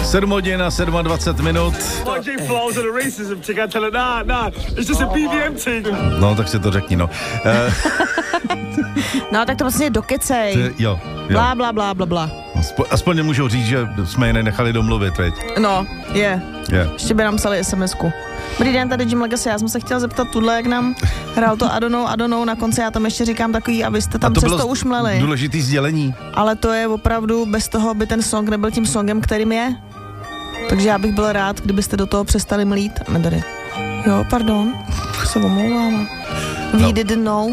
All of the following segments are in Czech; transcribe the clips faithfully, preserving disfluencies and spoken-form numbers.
sedm hodin a dvacet sedm minut. No, tak si to řekni, no. No, tak to vlastně dokecej. Ty, jo, jo. Blá, blá, blá, blá, blá. Aspoň, aspoň nemůžou říct, že jsme je nenechali domluvit, veď? No, je. Je. Ještě by nám psali es em esku. Dobrý den, tady Jim Legacy, já jsem se chtěla zeptat tuhle, jak nám hrál to Adonou, Adonou, na konci já tam ještě říkám takový, a vy jste tam přesto už mleli. Důležitý sdělení. Ale to je opravdu, bez toho by ten song nebyl tím songem, kterým je. Takže já bych byl rád, kdybyste do toho přestali mlít. Ne tady. Jo, pardon, se omlouvám. We no. didn't know.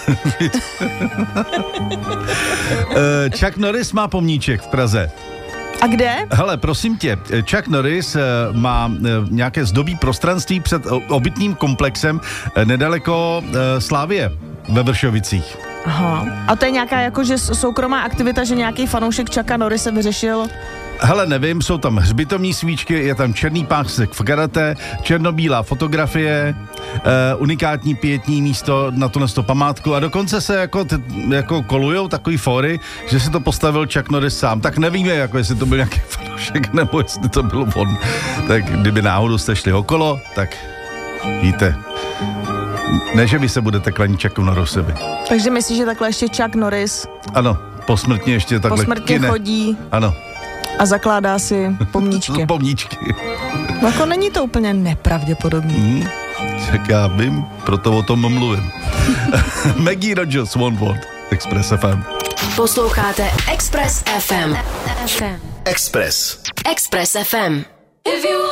Chuck Norris má pomníček v Praze. A kde? Hele, prosím tě, Chuck Norris má nějaké zdobí prostranství před obytným komplexem nedaleko Slavie ve Vršovicích. Aha. A to je nějaká jakože soukromá aktivita, že nějaký fanoušek Chucka Norrise vyřešil? Hele, nevím, jsou tam hřbitovní svíčky, je tam černý pásek v karate, černobílá fotografie, uh, unikátní pietní místo na tuhle památku a dokonce se jako, t- jako kolujou takový fóry, že si to postavil Chuck Norris sám. Tak nevíme, jako jestli to byl nějaký fanoušek, nebo jestli to byl on. Tak kdyby náhodou jste šli okolo, tak víte. Ne, že vy se budete klanit Chucku Norrisovi. Takže myslíš, že takhle ještě Chuck Norris? Ano, posmrtně ještě takhle posmrtně kine. chodí. Ano. A zakládá si pomníčky. Pomníčky. No jako není to úplně nepravděpodobný. Hmm, tak já vím, proto o tom mluvím. Maggie Rogers, One Word, Express ef em. Posloucháte Express ef em. Express. Express ef em.